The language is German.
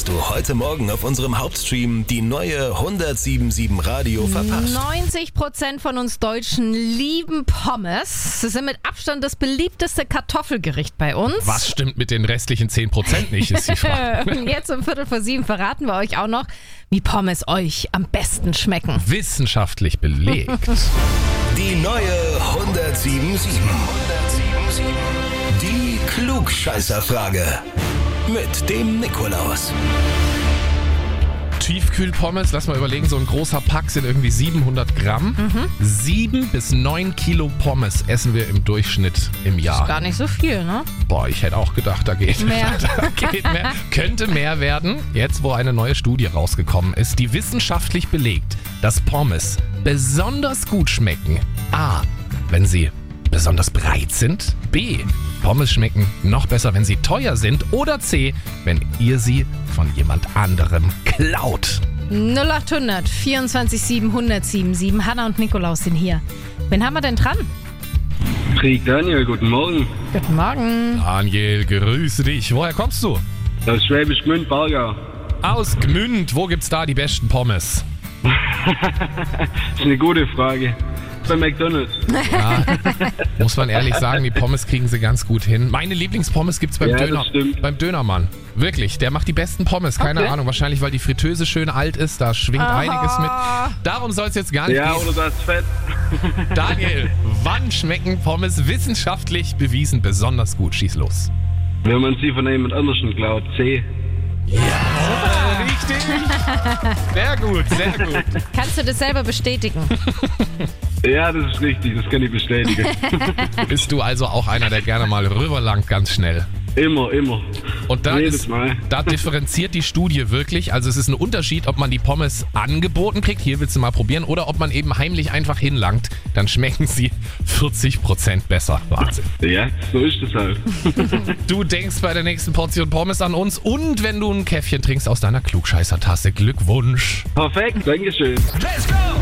hast du heute Morgen auf unserem Hauptstream die neue 107.7 Radio verpasst? 90% von uns Deutschen lieben Pommes. Sie sind mit Abstand das beliebteste Kartoffelgericht bei uns. Was stimmt mit den restlichen 10% nicht, ist die Frage. Jetzt um 6:45 verraten wir euch auch noch, wie Pommes euch am besten schmecken. Wissenschaftlich belegt. Die neue 107.7. Die Klugscheißerfrage. Mit dem Nikolaus. Tiefkühlpommes, lass mal überlegen, so ein großer Pack sind irgendwie 700 Gramm. 7 bis 9 Kilo Pommes essen wir im Durchschnitt im Jahr. Gar nicht so viel, ne? Boah, ich hätte auch gedacht, da geht Mehr. mehr. Könnte mehr werden, jetzt wo eine neue Studie rausgekommen ist, die wissenschaftlich belegt, dass Pommes besonders gut schmecken. A, wenn sie besonders breit sind. B, Pommes schmecken noch besser, wenn sie teuer sind. Oder C, wenn ihr sie von jemand anderem klaut. 0800 24 7 1077. Hanna und Nikolaus sind hier. Wen haben wir denn dran? Krieg Daniel, guten Morgen. Guten Morgen. Daniel, grüße dich. Woher kommst du? Das Schwäbisch Gmünd, Bargau. Aus Gmünd. Wo gibt's da die besten Pommes? Das ist eine gute Frage. Bei McDonald's. Ja, muss man ehrlich sagen, die Pommes kriegen sie ganz gut hin. Meine Lieblingspommes gibt's beim Ja, das Döner, stimmt. beim Dönermann. Wirklich, der macht die besten Pommes. Keine Okay. Ahnung, wahrscheinlich, weil die Fritteuse schön alt ist. Da schwingt einiges mit. Darum soll es jetzt gar nicht Ja, gehen. oder das Fett. Daniel, wann schmecken Pommes wissenschaftlich bewiesen besonders gut? Schieß los. Wenn man sie von jemand anderem klaut. C. Richtig. Sehr gut, sehr gut. Kannst du das selber bestätigen? Ja, das ist richtig, das kann ich bestätigen. Bist du also auch einer, der gerne mal rüberlangt, ganz schnell? Immer. Und da, Jedes Mal. da differenziert die Studie wirklich. Also es ist ein Unterschied, ob man die Pommes angeboten kriegt, hier willst du mal probieren, oder ob man eben heimlich einfach hinlangt. Dann schmecken sie 40% besser. Wahnsinn. Ja, so ist es halt. Du denkst bei der nächsten Portion Pommes an uns und wenn du ein Käffchen trinkst aus deiner Klugscheißer-Tasse, Glückwunsch. Perfekt, Dankeschön. Let's go!